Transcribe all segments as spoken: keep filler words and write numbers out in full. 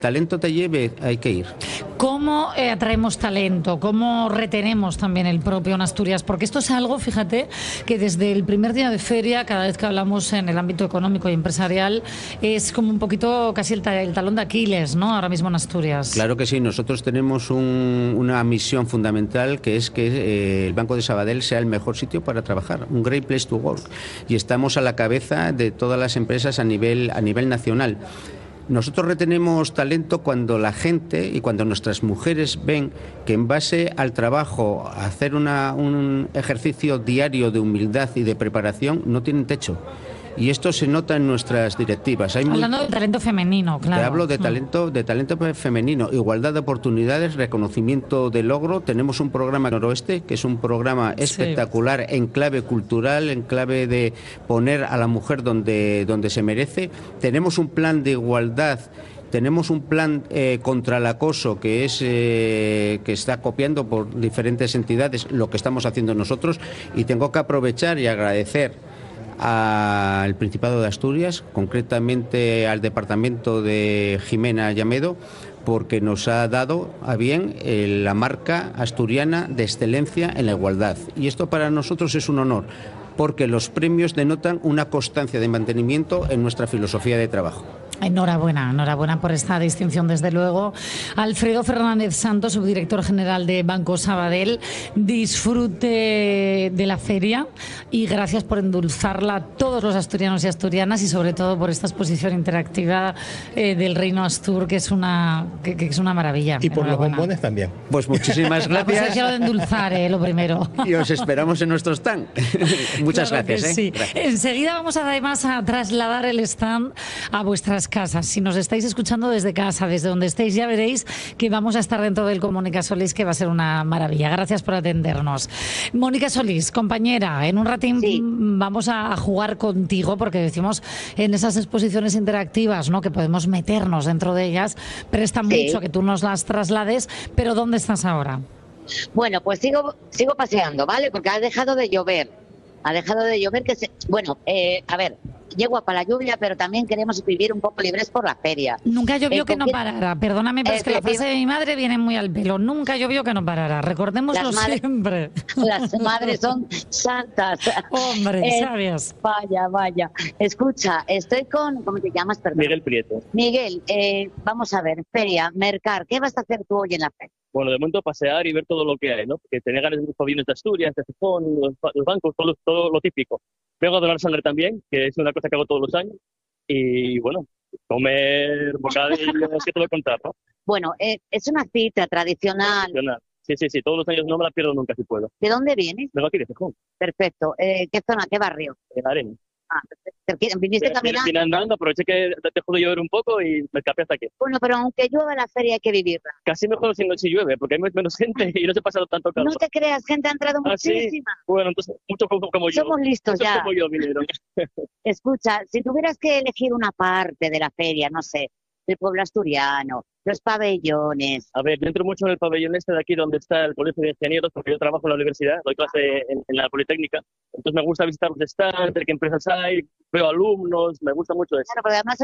talento te lleve, hay que ir. ¿Cómo eh, atraemos talento? ¿Cómo retenemos también el propio en Asturias? Porque esto es algo, fíjate, que desde el primer día de feria, cada vez que hablamos en el ámbito económico y empresarial, es como un poquito casi el, ta el talón de Aquiles, ¿no? Ahora mismo en Asturias. Claro que sí, nosotros tenemos un, una misión fundamental, que es que eh, el Banco de Sabadell sea el mejor sitio para trabajar, un great place to work. Y estamos a la cabeza de todas las empresas a nivel, a nivel nacional. Nosotros retenemos talento cuando la gente y cuando nuestras mujeres ven que en base al trabajo, a hacer una, un ejercicio diario de humildad y de preparación, no tienen techo. Y esto se nota en nuestras directivas. Hay Hablando muy... de talento femenino, claro. Te hablo de talento, de talento femenino, igualdad de oportunidades, reconocimiento de logro. Tenemos un programa Noroeste, que es un programa espectacular, sí, en clave cultural, en clave de poner a la mujer donde, donde se merece. Tenemos un plan de igualdad. Tenemos un plan eh, contra el acoso que es eh, que está copiando por diferentes entidades lo que estamos haciendo nosotros, y tengo que aprovechar y agradecer al Principado de Asturias, concretamente al departamento de Jimena Llamedo, porque nos ha dado a bien eh, la marca asturiana de excelencia en la igualdad. Y esto para nosotros es un honor, porque los premios denotan una constancia de mantenimiento en nuestra filosofía de trabajo. Enhorabuena, enhorabuena por esta distinción, desde luego. Alfredo Fernández Santos, subdirector general de Banco Sabadell, disfrute de la feria y gracias por endulzarla a todos los asturianos y asturianas, y sobre todo por esta exposición interactiva eh, del Reino Astur, que es una que, que es una maravilla. Y por los bombones también. Pues muchísimas gracias. Pues quiero de endulzar, eh, lo primero. Y os esperamos en nuestro stand. Muchas claro gracias. Sí. ¿eh? Gracias. Enseguida vamos además a trasladar el stand a vuestras casas. Si nos estáis escuchando desde casa, desde donde estéis, ya veréis que vamos a estar dentro del Mónica Solís, que va a ser una maravilla. Gracias por atendernos. Mónica Solís, compañera, en un ratín sí. vamos a jugar contigo, porque decimos en esas exposiciones interactivas, ¿no?, que podemos meternos dentro de ellas, presta sí. mucho que tú nos las traslades, pero ¿dónde estás ahora? Bueno, pues sigo, sigo paseando, ¿vale? Porque ha dejado de llover. Ha dejado de llover que se... Bueno, eh, a ver, yegua para la lluvia, pero también queremos vivir un poco libres por la feria. Nunca llovió que no parara, perdóname, pero es que la frase de mi madre viene muy al pelo. Nunca llovió que no parara, recordémoslo madres, siempre. Las madres son santas. Hombre, eh, sabias. Vaya, vaya. Escucha, estoy con... ¿Cómo te llamas? Perdón. Miguel Prieto. Miguel, eh, vamos a ver, feria, mercar, ¿qué vas a hacer tú hoy en la feria? Bueno, de momento pasear y ver todo lo que hay, ¿no? Porque tenía ganas de los pabellones de Asturias, de Gijón, los, los bancos, todo, todo lo típico. Vengo a donar sangre también, que es una cosa que hago todos los años. Y bueno, comer bocadillos, que te voy a contar, ¿no? Bueno, eh, es una cita tradicional. tradicional. Sí, sí, sí, todos los años no me la pierdo nunca si puedo. ¿De dónde vienes? Vengo aquí de Gijón. Perfecto. Eh, ¿Qué zona, qué barrio? En Arena. Ah, ¿viniste caminando? Vine andando, aproveché que dejó de llover un poco y me escapé hasta aquí. Bueno, pero aunque llueva la feria hay que vivirla. Casi mejor si no si llueve, porque hay menos gente y no se ha pasado tanto calor. No te creas, gente ha entrado ¿Ah, muchísima. Sí? Bueno, entonces, muchos como, como yo. Somos listos muchos ya. como yo vinieron. Escucha, si tuvieras que elegir una parte de la feria, no sé, el pueblo asturiano, los pabellones... A ver, yo entro mucho en el pabellón este de aquí donde está el Colegio de Ingenieros, porque yo trabajo en la universidad, doy clase en, en la Politécnica, entonces me gusta visitar los stands, ver qué empresas hay, veo alumnos, me gusta mucho eso. Claro, pero además hoy...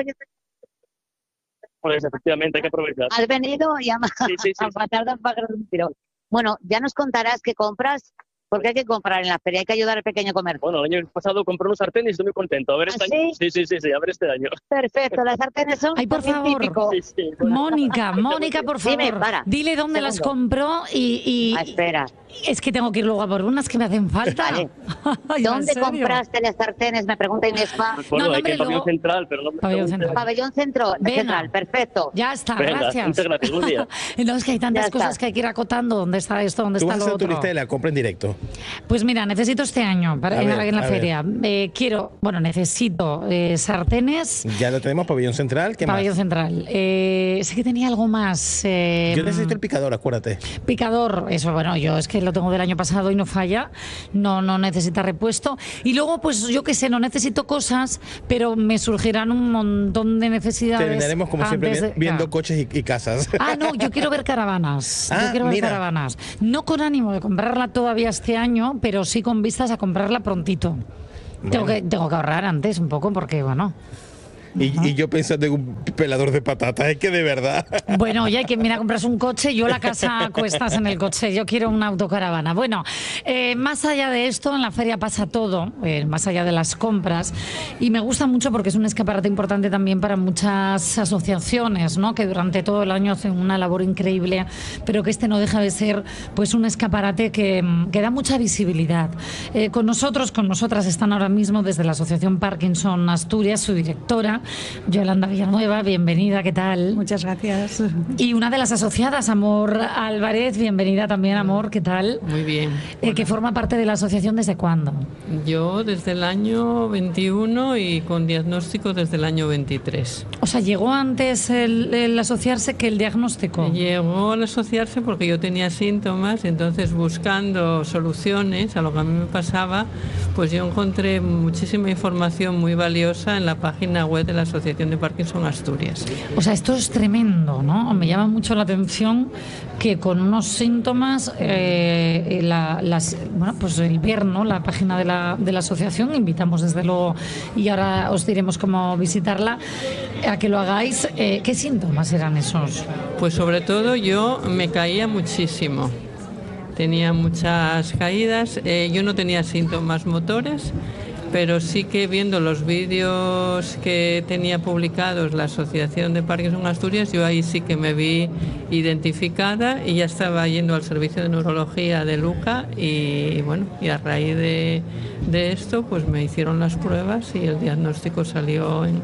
Pues efectivamente hay que aprovechar. Has venido y a, sí, sí, sí, a matar dos pájaros de un tiro. Bueno, ya nos contarás qué compras, porque hay que comprar en la feria, hay que ayudar al pequeño comercio. Bueno, el año pasado compré unos sartenes y estoy muy contento. A ver este ¿Ah, año. sí? Sí, sí, sí, sí, a ver este año. Perfecto, las sartenes son... Ay, por favor. Sí, sí, bueno. Mónica, Mónica, por favor. Dime, para. Dile dónde Segundo. las compró y... y... Ah, espera. Es que tengo que ir luego a por unas que me hacen falta. Vale. Ay, ¿Dónde ¿en serio? compraste las sartenes? Me pregunta Inéspa. Bueno, No, no, hay que hombre, ir pabellón luego- central, pero no me Pabellón central. Pabellón centro, Venga. central, perfecto. Ya está, Venga, gracias. muchas gracias, buen día. No, es que hay tantas Ya está. cosas que hay que ir acotando. ¿Dónde está esto? ¿Dónde Tú está vas a lo hacer tu otro? lista de la compra en directo. Pues mira, necesito este año para A en, ver, la, en la a ver. feria. Eh, quiero, bueno, necesito eh, sartenes, Ya lo tenemos, pabellón central. ¿Qué pabellón más? central. Eh, sé que tenía algo más. eh, Yo necesito el picador, acuérdate. Picador, eso, bueno, yo es que lo tengo del año pasado y no falla, no, no necesita repuesto. Y luego, pues yo qué sé, no necesito cosas, pero me surgirán un montón de necesidades. Terminaremos como siempre antes de- vi- viendo claro. coches y, y casas. Ah, no, yo quiero ver caravanas. Ah, yo quiero ver mira. caravanas. No con ánimo de comprarla todavía este año, pero sí con vistas a comprarla prontito. Tengo, Bueno. que, tengo que ahorrar antes un poco porque, bueno, y, y yo pensando en un pelador de patatas, es que de verdad. Bueno, oye, hay quien viene a comprarse un coche, yo la casa a cuestas en el coche, yo quiero una autocaravana. Bueno, eh, más allá de esto, en la feria pasa todo, eh, más allá de las compras, y me gusta mucho porque es un escaparate importante también para muchas asociaciones, ¿no? Que durante todo el año hacen una labor increíble, pero que este no deja de ser pues un escaparate que, que da mucha visibilidad. Eh, con nosotros, con nosotras están ahora mismo desde la Asociación Parkinson Asturias, su directora, Yolanda Villanueva, bienvenida, ¿qué tal? Muchas gracias. Y una de las asociadas, Amor Álvarez, bienvenida también, Amor, ¿qué tal? Muy bien. Eh, que forma parte de la asociación ¿desde cuándo? Yo desde el año veintiuno y con diagnóstico desde el año veintitrés. O sea, ¿llegó antes el, el asociarse que el diagnóstico? Llegó al asociarse porque yo tenía síntomas, entonces buscando soluciones a lo que a mí me pasaba, pues yo encontré muchísima información muy valiosa en la página web de la Asociación de Parkinson Asturias. O sea, esto es tremendo, ¿no? Me llama mucho la atención que con unos síntomas, eh, la, las, bueno, pues el ver, ¿no? La página de la, de la asociación, invitamos desde luego, y ahora os diremos cómo visitarla, a que lo hagáis. Eh, ¿Qué síntomas eran esos? Pues sobre todo yo me caía muchísimo. Tenía muchas caídas, eh, yo no tenía síntomas motores, pero sí que viendo los vídeos que tenía publicados la Asociación de Parkinson Asturias, yo ahí sí que me vi identificada y ya estaba yendo al servicio de neurología de Luca y bueno, y a raíz de, de esto pues me hicieron las pruebas y el diagnóstico salió en...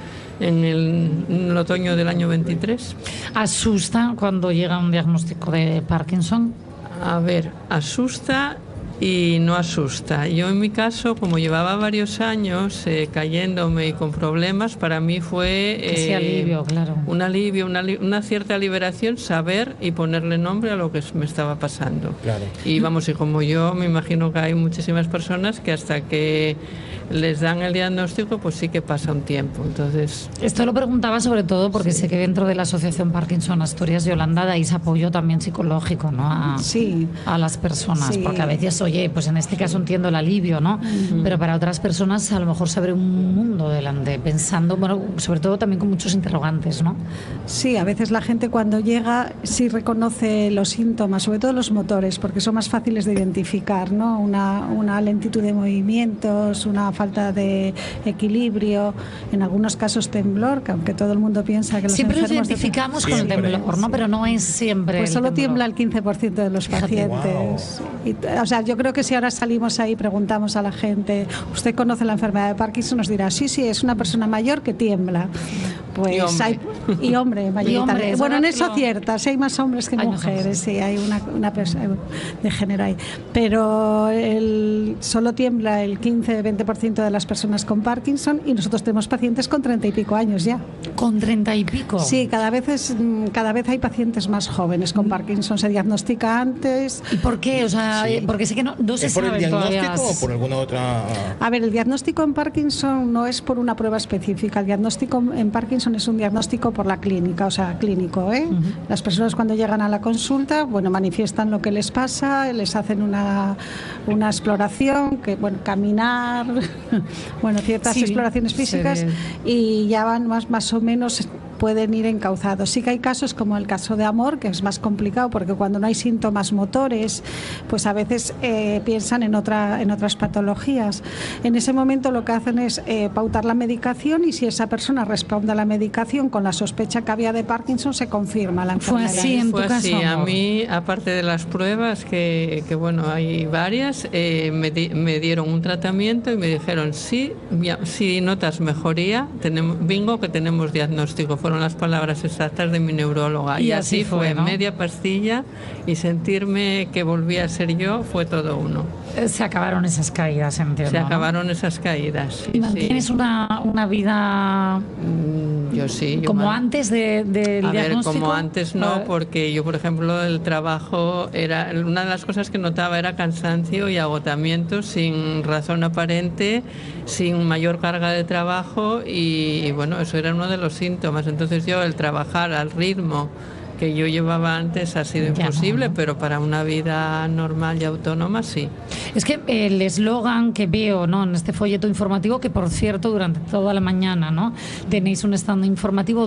En el, en el otoño del año veintitrés. ¿Asusta cuando llega un diagnóstico de Parkinson? A ver, asusta y no asusta. Yo en mi caso, como llevaba varios años eh, cayéndome y con problemas, para mí fue eh, Ese alivio, claro. un alivio, una, una cierta liberación, saber y ponerle nombre a lo que me estaba pasando. Claro. Y vamos, y como yo, me imagino que hay muchísimas personas que hasta que les dan el diagnóstico, pues sí que pasa un tiempo. Entonces, esto lo preguntaba sobre todo porque sí. sé que dentro de la Asociación Parkinson Asturias, Yolanda, dais apoyo también psicológico, ¿no? A, sí. a las personas, sí. porque a veces, oye, pues en este caso entiendo el alivio, ¿no? Uh-huh. Pero para otras personas a lo mejor se abre un mundo delante, pensando, bueno, sobre todo también con muchos interrogantes, ¿no? Sí, a veces la gente cuando llega sí reconoce los síntomas, sobre todo los motores, porque son más fáciles de identificar, ¿no? Una, una lentitud de movimientos, una falta de equilibrio, en algunos casos temblor, que aunque todo el mundo piensa que los siempre enfermos... Siempre lo identificamos de... con el temblor, ¿no? Pero no es siempre. Pues solo el tiembla el quince por ciento de los pacientes. Wow. Y, o sea, yo creo que si ahora salimos ahí y preguntamos a la gente, ¿usted conoce la enfermedad de Parkinson? Nos dirá, sí, sí, es una persona mayor que tiembla. Pues y hombre, hay, y hombre mayoritariamente. Bueno, en eso aciertas, hay más hombres que hay mujeres, más. Sí, hay una, una persona de género ahí. Pero el, solo tiembla el quince a veinte por ciento de las personas con Parkinson y nosotros tenemos pacientes con treinta y pico años ya. ¿Con treinta y pico? Sí, cada vez, es, cada vez hay pacientes más jóvenes con Parkinson, se diagnostica antes. ¿Y por qué? O sea, sí. Porque sé que no, no se ¿Es por sabe el diagnóstico todavía? o por alguna otra...? A ver, el diagnóstico en Parkinson no es por una prueba específica, el diagnóstico en Parkinson es un diagnóstico por la clínica, o sea, clínico, ¿eh? Uh-huh. Las personas cuando llegan a la consulta, bueno, manifiestan lo que les pasa, les hacen una, una exploración, que, bueno, caminar, bueno, ciertas sí, exploraciones físicas, sí. Y ya van más, más o menos... pueden ir encauzados. Sí que hay casos como el caso de Amor, que es más complicado porque cuando no hay síntomas motores, pues a veces eh, piensan en, otra, en otras patologías. En ese momento lo que hacen es eh, pautar la medicación y si esa persona responde a la medicación con la sospecha que había de Parkinson, se confirma la enfermedad. Fue así en tu Fue caso, así. Amor. A mí, aparte de las pruebas, que, que bueno, hay varias, eh, me, di, me dieron un tratamiento y me dijeron, sí, si notas mejoría, tenemos, bingo que tenemos diagnóstico. Fueron las palabras exactas de mi neuróloga. Y, y así, así fue, fue ¿no? Media pastilla y sentirme que volvía a ser yo fue todo uno. Se acabaron esas caídas, entiendo. Se acabaron ¿no? esas caídas. ¿Y mantienes sí. una, una vida mm, yo sí, yo como man... antes de, del a diagnóstico? Ver, como antes no, porque yo, por ejemplo, el trabajo era una de las cosas que notaba era cansancio y agotamiento sin razón aparente, sin mayor carga de trabajo y, y bueno, eso era uno de los síntomas. Entonces yo el trabajar al ritmo que yo llevaba antes ha sido imposible, ya no. Pero para una vida normal y autónoma sí. Es que el eslogan que veo, ¿no?, en este folleto informativo, que por cierto durante toda la mañana, ¿no?, tenéis un stand informativo